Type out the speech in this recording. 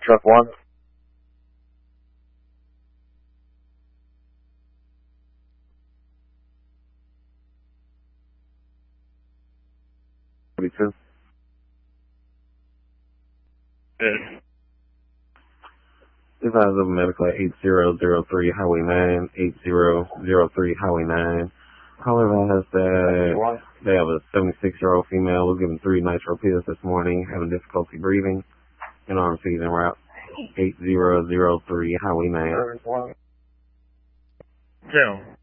Truck 1. Two. Good. Advise of medical at 8003 Highway 9, 8003 Highway 9. However, has that they have a 76-year-old female was given 3 nitro pills this morning, having difficulty breathing, and arm feeding route 8003 Highway 9. 2.